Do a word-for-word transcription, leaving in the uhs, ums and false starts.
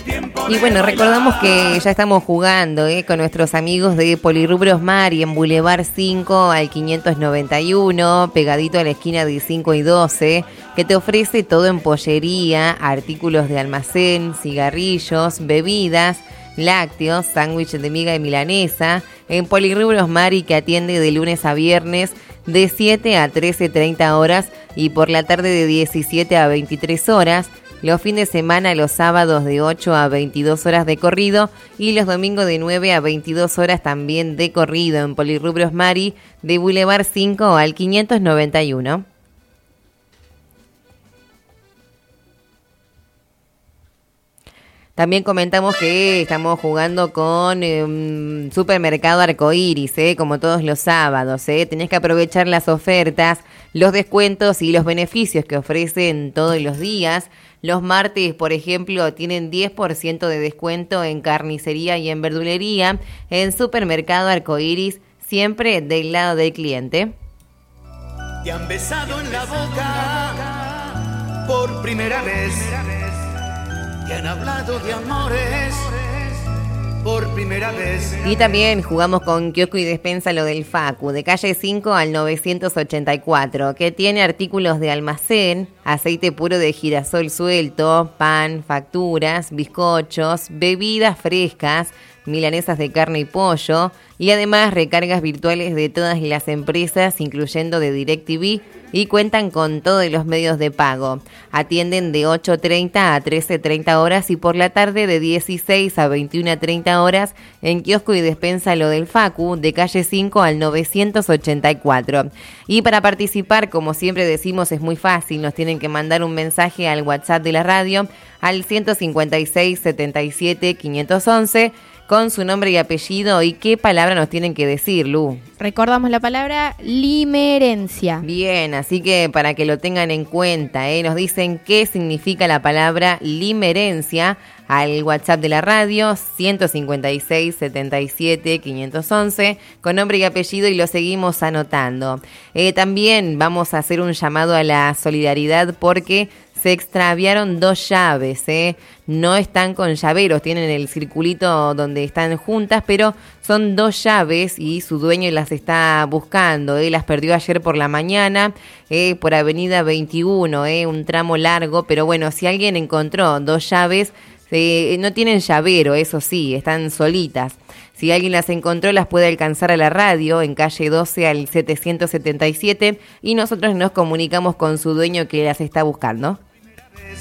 Y bueno, recordamos que ya estamos jugando ¿eh? con nuestros amigos de Polirrubros Mari en Boulevard cinco al quinientos noventa y uno, pegadito a la esquina de cinco y doce, que te ofrece todo en pollería, artículos de almacén, cigarrillos, bebidas, lácteos, sándwich de miga y milanesa. En Polirrubros Mari, que atiende de lunes a viernes de siete a trece treinta horas y por la tarde de diecisiete a veintitrés horas. Los fines de semana, los sábados de ocho a veintidós horas de corrido y los domingos de nueve a veintidós horas también de corrido en Polirrubros Mari de Boulevard cinco al quinientos noventa y uno. También comentamos que estamos jugando con eh, Supermercado Arcoiris, eh, como todos los sábados. Eh. Tenés que aprovechar las ofertas, los descuentos y los beneficios que ofrecen todos los días. Los martes, por ejemplo, tienen diez por ciento de descuento en carnicería y en verdulería. En Supermercado Arcoiris, siempre del lado del cliente. Te han besado en la boca por primera vez. Te han hablado de amores por primera vez. Y también jugamos con Kiosco y Despensa lo del Facu, de calle cinco al novecientos ochenta y cuatro, que tiene artículos de almacén, aceite puro de girasol suelto, pan, facturas, bizcochos, bebidas frescas, milanesas de carne y pollo, y además recargas virtuales de todas las empresas, incluyendo de DirecTV, y cuentan con todos los medios de pago. Atienden de ocho treinta a trece treinta horas y por la tarde de dieciséis a veintiuna treinta horas en Kiosco y Despensa lo del Facu, de calle cinco al novecientos ochenta y cuatro. Y para participar, como siempre decimos, es muy fácil. Nos tienen que mandar un mensaje al WhatsApp de la radio al ciento cincuenta y seis setenta y siete quinientos once con su nombre y apellido y qué palabra nos tienen que decir, Lu. Recordamos la palabra limerencia. Bien, así que para que lo tengan en cuenta, ¿eh? Nos dicen qué significa la palabra limerencia al WhatsApp de la radio, ciento cincuenta y seis setenta y siete quinientos once, con nombre y apellido, y lo seguimos anotando. Eh, también vamos a hacer un llamado a la solidaridad porque se extraviaron dos llaves, ¿eh? No están con llaveros, tienen el circulito donde están juntas, pero son dos llaves y su dueño las está buscando, ¿eh? Las perdió ayer por la mañana, ¿eh? Por Avenida veintiuno, ¿eh? Un tramo largo, pero bueno, si alguien encontró dos llaves, eh, no tienen llavero, eso sí, están solitas. Si alguien las encontró, las puede alcanzar a la radio en calle doce al setecientos setenta y siete y nosotros nos comunicamos con su dueño que las está buscando.